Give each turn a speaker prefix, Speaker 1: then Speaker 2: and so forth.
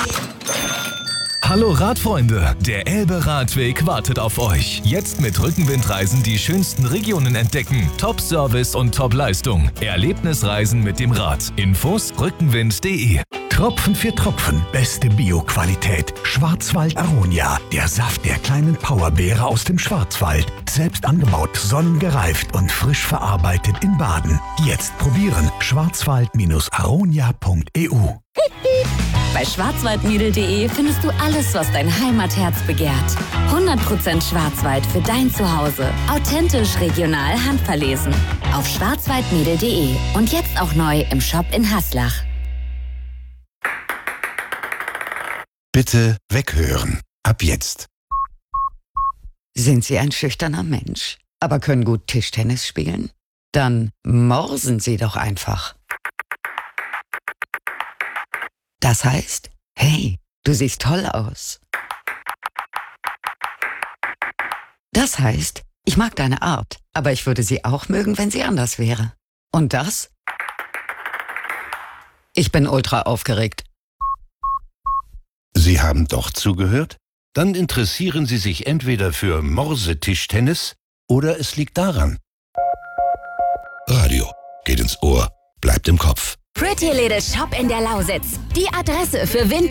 Speaker 1: Hallo Radfreunde, der Elbe-Radweg wartet auf euch. Jetzt mit Rückenwindreisen die schönsten Regionen entdecken. Top-Service und Top-Leistung. Erlebnisreisen mit dem Rad. Infos rückenwind.de.
Speaker 2: Tropfen für Tropfen, beste Bio-Qualität. Schwarzwald Aronia, der Saft der kleinen Powerbeere aus dem Schwarzwald. Selbst angebaut, sonnengereift und frisch verarbeitet in Baden. Jetzt probieren. schwarzwald-aronia.eu.
Speaker 3: Bei schwarzwaldmädel.de findest du alles, was dein Heimatherz begehrt. 100% Schwarzwald für dein Zuhause. Authentisch, regional, handverlesen. Auf schwarzwaldmädel.de und jetzt auch neu im Shop in Haslach.
Speaker 2: Bitte weghören. Ab jetzt.
Speaker 4: Sind Sie ein schüchterner Mensch, aber können gut Tischtennis spielen? Dann morsen Sie doch einfach. Das heißt, hey, du siehst toll aus. Das heißt, ich mag deine Art, aber ich würde sie auch mögen, wenn sie anders wäre. Und das? Ich bin ultra aufgeregt.
Speaker 5: Sie haben doch zugehört? Dann interessieren Sie sich entweder für Morsetischtennis oder es liegt daran. Radio geht ins Ohr, bleibt im Kopf.
Speaker 3: Pretty Little Shop in der Lausitz. Die Adresse für Winter.